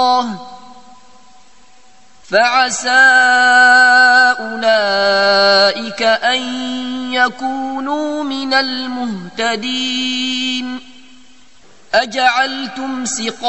فعسى أولئك أن يكونوا من المهتدين. أجعلتم سقاية